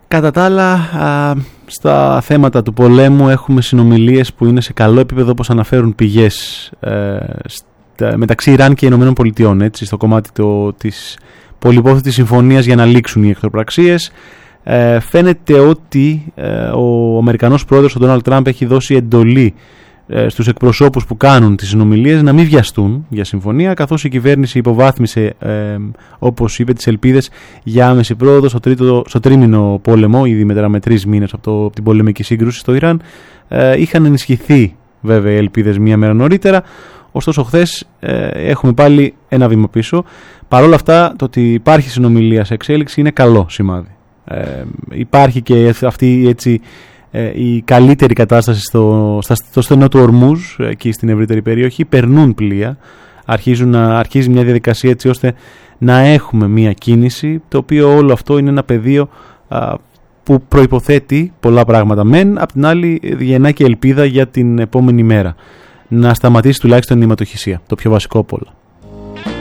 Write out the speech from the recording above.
Κατά τα άλλα, στα θέματα του πολέμου έχουμε συνομιλίες που είναι σε καλό επίπεδο, όπως αναφέρουν πηγές μεταξύ Ιράν και Ηνωμένων Πολιτειών, έτσι, στο κομμάτι της πολυπόθετης συμφωνίας για να λήξουν οι εχθροπραξίες. Φαίνεται ότι ο Αμερικανός πρόεδρος, ο Ντόναλντ Τραμπ, έχει δώσει εντολή στους εκπροσώπους που κάνουν τις συνομιλίες να μην βιαστούν για συμφωνία, καθώς η κυβέρνηση υποβάθμισε, όπως είπε, τις ελπίδες για άμεση πρόοδο στο τρίμηνο πόλεμο, ήδη μετά με 3 μήνες από την πολεμική σύγκρουση στο Ιράν. Είχαν ενισχυθεί βέβαια οι ελπίδες μία μέρα νωρίτερα, ωστόσο χθες έχουμε πάλι ένα βήμα πίσω. Παρ' όλα αυτά, το ότι υπάρχει συνομιλία σε εξέλιξη είναι καλό σημάδι. Υπάρχει και αυτή, έτσι, η καλύτερη κατάσταση στο στενό του Ορμούζ, εκεί στην ευρύτερη περιοχή. Περνούν πλοία, αρχίζει μια διαδικασία έτσι ώστε να έχουμε μια κίνηση, το οποίο όλο αυτό είναι ένα πεδίο που προϋποθέτει πολλά πράγματα μεν, απ' την άλλη γεννά και ελπίδα για την επόμενη μέρα. Να σταματήσει τουλάχιστον η αιματοχυσία, το πιο βασικό από όλα.